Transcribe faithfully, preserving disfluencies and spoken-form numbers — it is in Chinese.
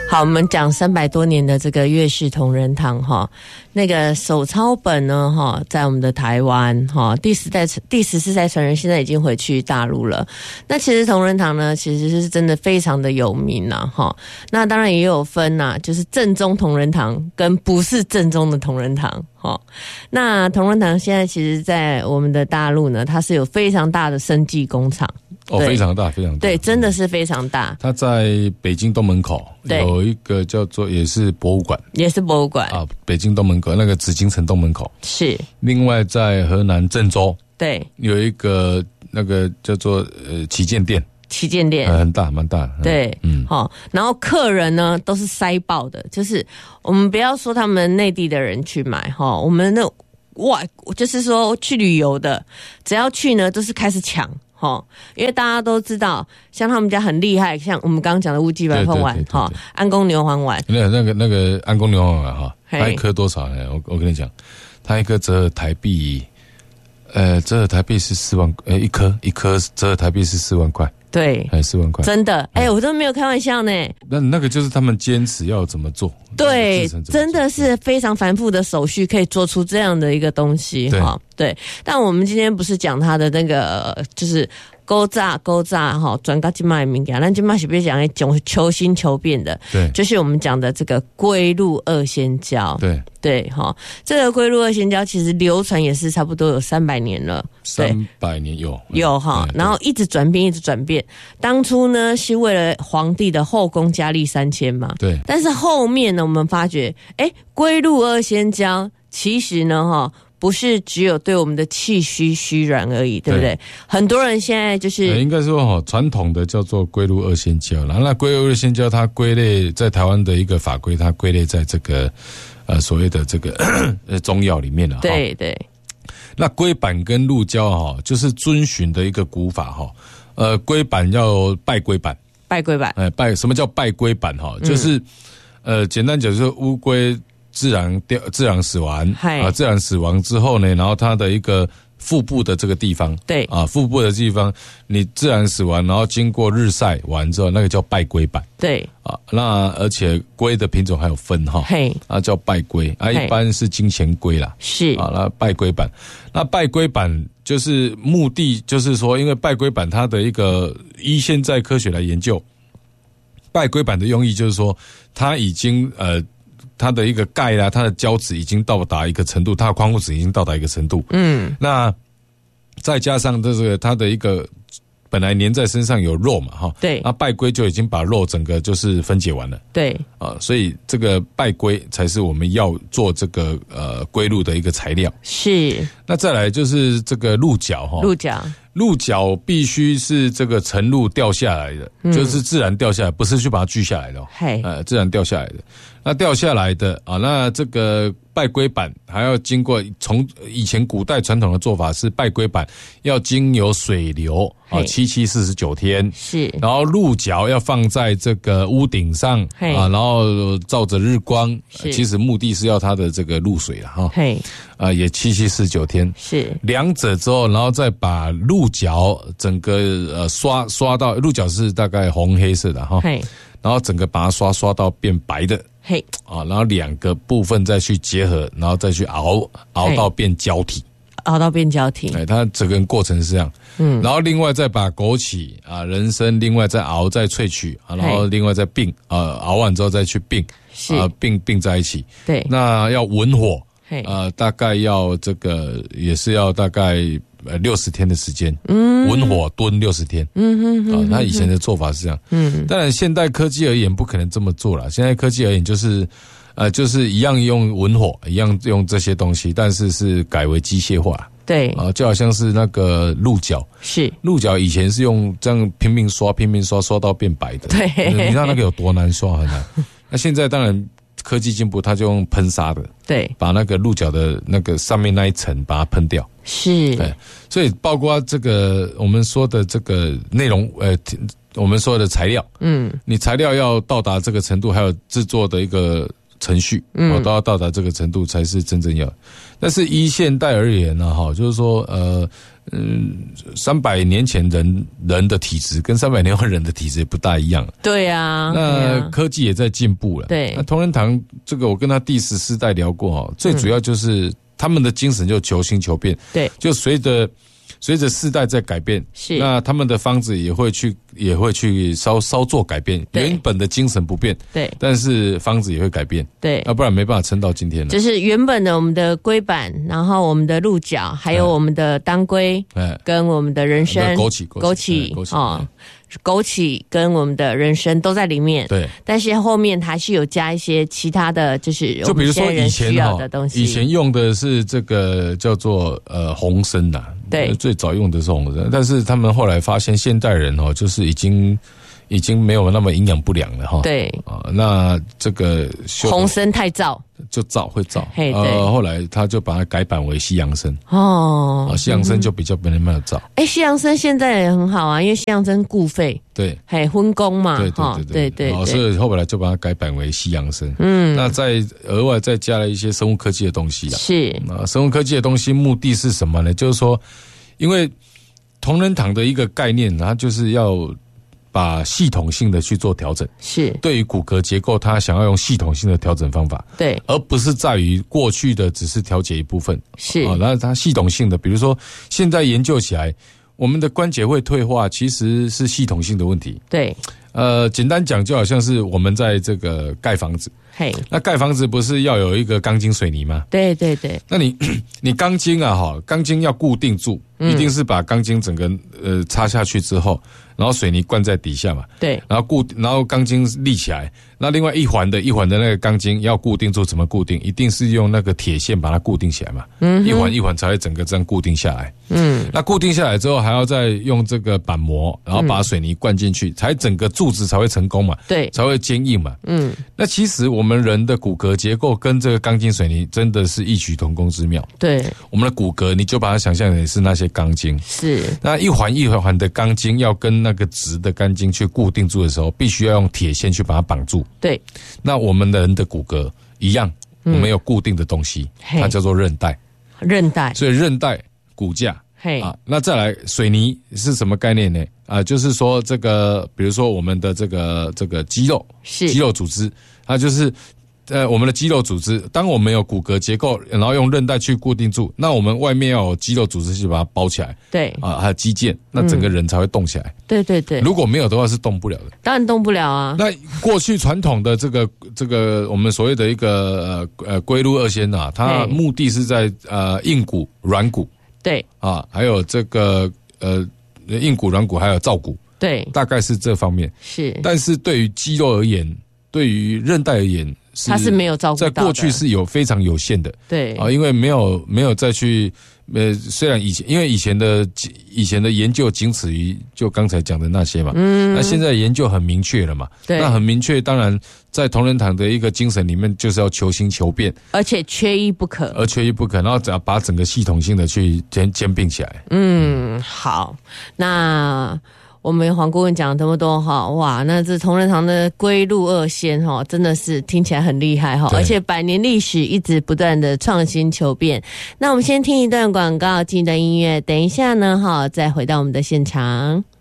好，我们讲三百多年的这个岳氏同仁堂哈，那个手抄本呢哈，在我们的台湾哈，第十代第十四代传人现在已经回去大陆了。那其实同仁堂呢，其实是真的非常的有名呐哈。那当然也有分呐，就是正宗同仁堂跟不是正宗的同仁堂哈。那同仁堂现在其实在我们的大陆呢，它是有非常大的生技工厂。 哦，非常大，非常大， 对，真的是非常大。 它在北京东门口有一个叫做也是博物馆， 也是博物馆啊，北京东门口那个紫禁城东门口是。 另外在河南郑州， 对， 有一个那个叫做呃旗舰店， 旗舰店、 呃、很大，蛮大的。 对，嗯，好，然后客人呢都是塞爆的，就是我们不要说他们内地的人去买哈，我们那哇，就是说去旅游的，只要去呢都是开始抢。齁，因为大家都知道，像他们家很厉害，像我们刚刚讲的乌鸡白凤丸，齁，安宫牛黄丸。 那那个那个安宫牛黄丸哈，它一颗多少呢？我我跟你讲，它一颗折合台币，呃，折合台币是四万，呃，一颗一颗折合台币是四万块。 对， 哎，四万块， 真的，哎、欸，我都没有开玩笑呢。 那那个就是他们坚持要怎么做， 对，真的是非常繁复的手续，可以做出这样的一个东西哈。对，但我们今天不是讲它的那个，就是勾炸勾炸哈，转到今麦敏感，那今麦是不是讲一种求新求变的？ 对， 就是我们讲的这个龟鹿二仙胶。 对对哈，这个龟鹿二仙胶其实流传也是差不多有三百年了， 三百年有有哈，然后一直转变，一直转变。当初呢是为了皇帝的后宫佳丽三千嘛， 对。 但是后面呢，我们发觉，哎，龟鹿二仙胶其实呢，哈。不是只有对我们的气虚虚软而已，对不对？对，很多人现在就是、 呃、应该说哈，传统的叫做龟鹿二仙胶，然后那龟鹿二仙胶它归类在台湾的一个法规，它归类在这个呃所谓的这个呃中药里面了。 对对。 那龟板跟鹿胶哈，就是遵循的一个古法哈。呃，龟板要拜龟板， 拜龟板， 哎，拜什么叫拜龟板哈？就是、嗯、呃，简单讲就是乌龟。自然掉，自然死亡啊！自然死亡之后呢，然后它的一个腹部的这个地方， 对啊，腹部的地方，你自然死亡，然后经过日晒完之后，那个叫拜龟板， 对啊，那而且龟的品种还有分哈， 嘿， 啊叫拜龟啊，一般是金钱龟啦， 是啊，那拜龟板，那拜龟板就是目的就是说，因为拜龟板它的一个依现在科学来研究，拜龟板的用意就是说，它已经呃。它的一个钙啦，它的胶质已经到达一个程度，它的矿物质已经到达一个程度。嗯，那再加上这个它的一个本来粘在身上有肉嘛，哈， 对， 那拜龟就已经把肉整个就是分解完了。 对， 啊，所以这个拜龟才是我们要做这个呃龟鹿的一个材料。 是， 那再来就是这个鹿角哈， 鹿角。 鹿角必须是这个晨鹿掉下来的、嗯，就是自然掉下来，不是去把它锯下来的、哦，呃，自然掉下来的。那掉下来的啊，那这个拜龟板还要经过从以前古代传统的做法是拜龟板要经由水流啊，七七四十九天是， 然后鹿角要放在这个屋顶上啊，然后照着日光，其实目的是要它的这个露水了哈，啊，也七七四十九天是两者之后，然后再把鹿角整个呃刷刷到鹿角是大概红黑色的哈，然后整个把它刷刷到变白的。 嘿， 啊，然后两个部分再去结合，然后再去熬，熬到变胶体， 熬到变胶体。 哎，它整个过程是这样。嗯，然后另外再把枸杞啊、人参，另外再熬、再萃取，啊、然后另外再并，呃，熬完之后再去并，啊，并并在一起。 对， 那要文火，呃，大概要这个也是要大概。呃，六十天的时间，嗯，文火炖六十天，嗯哼哼，啊，那以前的做法是这样，嗯，当然现代科技而言不可能这么做了，现在科技而言就是，呃，就是一样用文火，一样用这些东西，但是是改为机械化， 对， 啊，就好像是那个鹿角， 是鹿角以前是用这样拼命刷，拼命刷，刷到变白的， 对， 你知道那个有多难刷很难，那现在当然。科技进步，它就用喷砂的， 对， 把那个鹿角的那个上面那一层把它喷掉， 是， 对，所以包括这个我们说的这个内容，呃，我们说的材料，嗯，你材料要到达这个程度，还有制作的一个程序，嗯、哦，都要到达这个程度才是真正要。但是依现代而言呢，哈，就是说，呃，嗯，三百年前人人的体质跟三百年后人的体质也不大一样。 对啊， 那科技也在进步了。 对， 那同仁堂这个，我跟他第十世代聊过哈，最主要就是他们的精神就求新求变。对，就随着。随着世代在改变，是那他们的方子也会去也会去稍稍做改变，原本的精神不变，对，但是方子也会改变，对，要不然没办法撑到今天了。就是原本的我们的龟板，然后我们的鹿角，还有我们的当归，哎，跟我们的人参、枸杞、枸杞、枸杞哦。枸杞跟我们的人参都在里面，对，但是后面还是有加一些其他的，就是就比如说以前的东西，以前用的是这个叫做呃红参呐，对，最早用的是红参，但是他们后来发现现代人哦，就是已经已经没有那么营养不良了哈，对啊，那这个红参太燥。就燥会燥，呃，后来他就把它改版为西洋参哦，西洋参就比较没那么燥。哎、欸，西洋参现在也很好啊，因为西洋参固肺，对，还荤功嘛，对对对对 对, 對，所以后来就把它改版为西洋参。嗯，那再额外再加了一些生物科技的东西啦。是，那生物科技的东西目的是什么呢？就是说，因为同仁堂的一个概念，它就是要。把系统性的去做调整，是对于骨骼结构，它想要用系统性的调整方法，对，而不是在于过去的只是调节一部分，是啊，然后它系统性的，比如说现在研究起来，我们的关节会退化，其实是系统性的问题，对，呃，简单讲就好像是我们在这个盖房子，嘿，那盖房子不是要有一个钢筋水泥吗？对对对，那你你钢筋啊，哈，钢筋要固定住，嗯、一定是把钢筋整个呃插下去之后。然后水泥灌在底下嘛，对，然后固，然后钢筋立起来，那另外一环的一环的那个钢筋要固定住，怎么固定？一定是用那个铁线把它固定起来嘛，嗯，一环一环才会整个这样固定下来，嗯，那固定下来之后还要再用这个板模，然后把水泥灌进去，才整个柱子才会成功嘛，对，才会坚硬嘛，嗯，那其实我们人的骨骼结构跟这个钢筋水泥真的是异曲同工之妙，对，我们的骨骼你就把它想象成是那些钢筋，是，那一环一环的钢筋要跟那个直的钢筋去固定住的时候，必须要用铁线去把它绑住。对，那我们的人的骨骼一样，嗯、我们有固定的东西，它叫做韧带。韧带，所以韧带、骨架。嘿啊，那再来水泥是什么概念呢？啊，就是说这个，比如说我们的这个这个肌肉，是肌肉组织，它就是。呃，我们的肌肉组织，当我们有骨骼结构，然后用韧带去固定住，那我们外面要有肌肉组织去把它包起来。对啊，还有肌腱，那整个人才会动起来。嗯、对对对，如果没有的话是动不了的。当然动不了啊。那过去传统的这个这个我们所谓的一个呃呃龟鹿二仙啊，它目的是在呃硬骨、软骨。对啊，还有这个呃硬骨、软骨还有造骨。对，大概是这方面。是，但是对于肌肉而言，对于韧带而言。它是没有照顾到的，在过去是有非常有限的，对啊，因为没有没有再去呃，虽然以前因为以前的以前的研究仅此于就刚才讲的那些嘛，嗯，那现在研究很明确了嘛，对，那很明确，当然在同仁堂的一个精神里面，就是要求新求变，而且缺一不可，而缺一不可，然后只要把整个系统性的去兼兼并起来。嗯，好，那。我们黄顾问讲了这么多哈，哇，那这同仁堂的龟鹿二仙哈，真的是听起来很厉害哈，而且百年历史一直不断的创新求变。那我们先听一段广告，听一段音乐，等一下呢哈，再回到我们的现场。